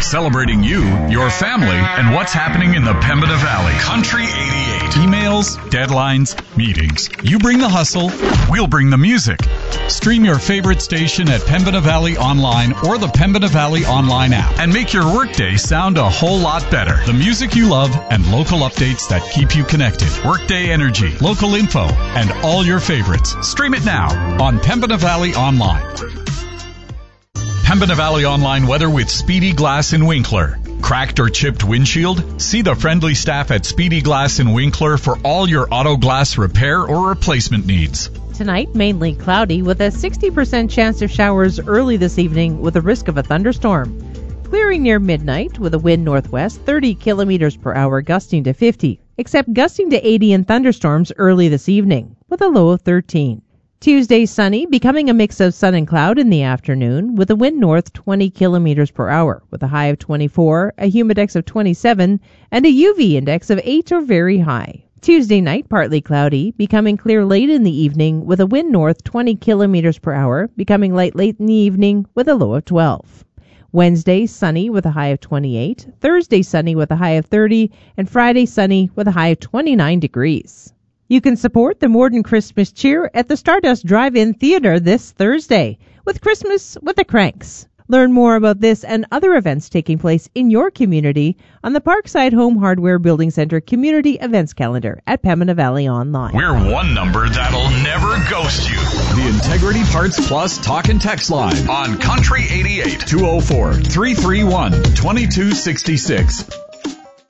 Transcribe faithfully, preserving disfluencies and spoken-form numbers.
Celebrating you, your family, and what's happening in the Pembina Valley. Country eighty-eight. Emails, deadlines, meetings. You bring the hustle, we'll bring the music. Stream your favorite station at Pembina Valley Online or the Pembina Valley Online app and make your workday sound a whole lot better. The music you love and local updates that keep you connected. Workday energy, local info, and all your favorites. Stream it now on Pembina Valley Online. Pembina Valley Online weather with Speedy Glass in Winkler. Cracked or chipped windshield? See the friendly staff at Speedy Glass in Winkler for all your auto glass repair or replacement needs. Tonight, mainly cloudy with a sixty percent chance of showers early this evening with a risk of a thunderstorm. Clearing near midnight with a wind northwest thirty kilometers per hour gusting to fifty, except gusting to eighty in thunderstorms early this evening with a low of thirteen. Tuesday sunny, becoming a mix of sun and cloud in the afternoon with a wind north twenty kilometers per hour with a high of twenty-four, a humidex of twenty-seven, and a U V index of eight or very high. Tuesday night partly cloudy, becoming clear late in the evening with a wind north twenty kilometers per hour, becoming light late in the evening with a low of twelve. Wednesday sunny with a high of twenty-eight, Thursday sunny with a high of thirty, and Friday sunny with a high of twenty-nine degrees. You can support the Morden Christmas cheer at the Stardust Drive-In Theater this Thursday with Christmas with the Cranks. Learn more about this and other events taking place in your community on the Parkside Home Hardware Building Center Community Events Calendar at Pembina Valley Online. We're one number that'll never ghost you. The Integrity Parts Plus Talk and Text Line on Country eighty-eight, two oh four, three three one, two two six six.